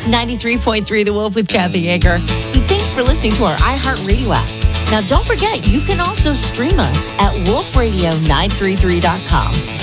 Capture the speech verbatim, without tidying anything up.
ninety-three point three The Wolf with Kathy Yeager. Thanks for listening to our iHeartRadio app. Now, don't forget, you can also stream us at wolf radio nine three three dot com.